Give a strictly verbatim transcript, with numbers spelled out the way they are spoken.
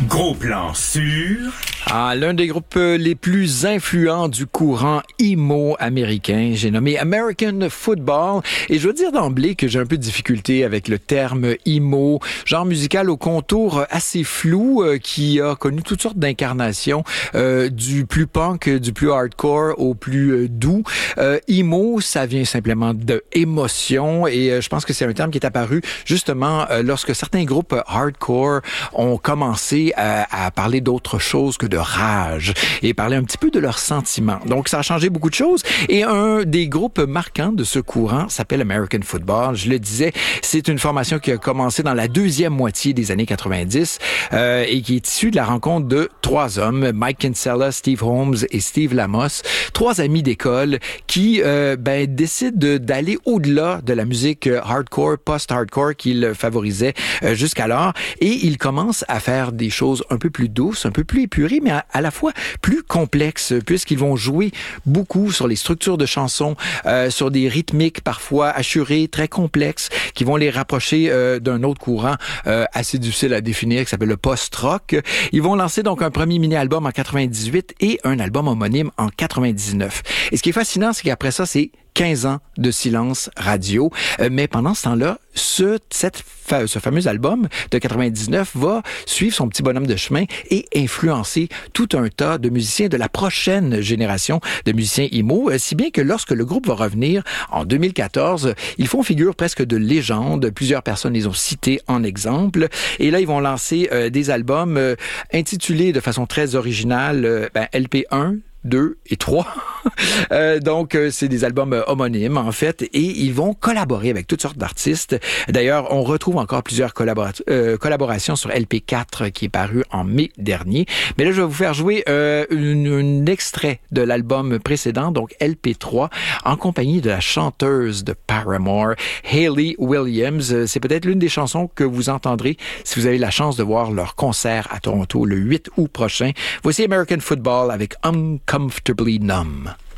Gros plan sur... Ah, l'un des groupes les plus influents du courant emo américain, j'ai nommé American Football. Et je veux dire d'emblée que j'ai un peu de difficulté avec le terme emo, genre musical au contour assez flou, euh, qui a connu toutes sortes d'incarnations, euh, du plus punk, du plus hardcore au plus euh, doux. Euh, emo, ça vient simplement de émotion, et euh, je pense que c'est un terme qui est apparu justement euh, lorsque certains groupes hardcore ont commencé à, à parler d'autre chose que de rage et parler un petit peu de leurs sentiments. Donc, ça a changé beaucoup de choses. Et un des groupes marquants de ce courant s'appelle American Football. Je le disais, c'est une formation qui a commencé dans la deuxième moitié des années quatre-vingt-dix euh, et qui est issue de la rencontre de trois hommes, Mike Kinsella, Steve Holmes et Steve Lamos, trois amis d'école qui euh, ben, décident de, d'aller au-delà de la musique hardcore, post-hardcore qu'ils favorisaient euh, jusqu'alors, et ils commencent à faire des choses un peu plus douces, un peu plus épurées, mais à, à la fois plus complexes, puisqu'ils vont jouer beaucoup sur les structures de chansons, euh, sur des rythmiques parfois assurées, très complexes, qui vont les rapprocher euh, d'un autre courant euh, assez difficile à définir, qui s'appelle le post-rock. Ils vont lancer donc un premier mini-album en quatre-vingt-dix-huit et un album homonyme en quatre-vingt-dix-neuf. Et ce qui est fascinant, c'est qu'après ça, c'est quinze ans de silence radio. Euh, mais pendant ce temps-là, ce, cette, fa- ce fameux album de quatre-vingt-dix-neuf va suivre son petit bonhomme de chemin et influencer tout un tas de musiciens de la prochaine génération de musiciens emo, euh, si bien que lorsque le groupe va revenir en deux mille quatorze, ils font figure presque de légende. Plusieurs personnes les ont cités en exemple. Et là, ils vont lancer euh, des albums euh, intitulés de façon très originale euh, ben, L P un, deux et trois. euh, donc, euh, c'est des albums euh, homonymes, en fait, et ils vont collaborer avec toutes sortes d'artistes. D'ailleurs, on retrouve encore plusieurs collabora- euh, collaborations sur L P quatre qui est paru en mai dernier. Mais là, je vais vous faire jouer euh, un extrait de l'album précédent, donc L P trois, en compagnie de la chanteuse de Paramore, Hayley Williams. C'est peut-être l'une des chansons que vous entendrez si vous avez la chance de voir leur concert à Toronto le huit août prochain. Voici American Football avec Uncomfortably Numb.